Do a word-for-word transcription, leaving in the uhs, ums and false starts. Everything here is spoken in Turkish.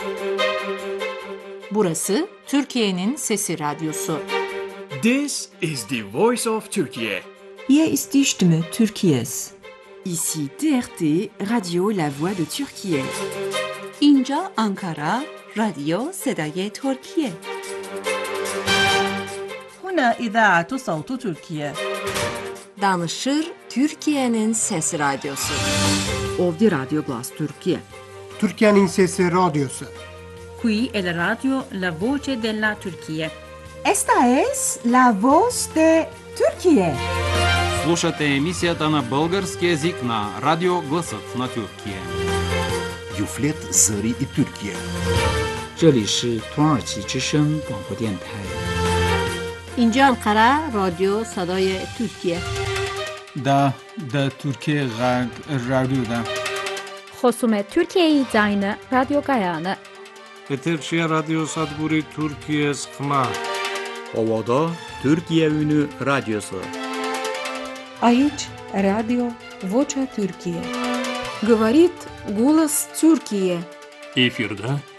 Burası Türkiye'nin Sesi Radyosu. This is the voice of Turkey. Hier ist die Stimme Türkiye's. Ici T R T, Radio La Voix de Türkiye. اینجا آنکارا، رادیو صدای ترکیه. هنا إذاعة صوت تركيا. Danışır Türkiye'nin Sesi Radyosu. Ovdje Radio Glas Türkiye. Türkiye'nin Sesi Radyosu. Qui è la radio La Voce della Turchia. Esta es la voz de Türkiye. Слушате емисията на български език на Радио Гласът на Türkiye. Юфлет Зări и Türkiye. 这里是土耳其之声广播电台。 اینجا انقره رادیو صدای ترکیه. دا دا ترکیه غرب رادیو دا. خصوم ترکیه زاین رادیو گایانه. Eterşehir Radyo Sadburi Türkiye Sıkma. Ovada Türkiye Ünü Radyosu. Aici Radio Vocea Türkiye. Говорит голос Türkiye. Эфирда